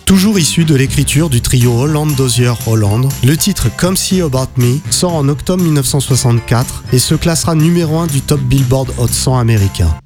Toujours issu de l'écriture du trio Holland-Dozier-Holland, le titre Come See About Me sort en octobre 1964 et se classera numéro 1 du top Billboard Hot 100 américain.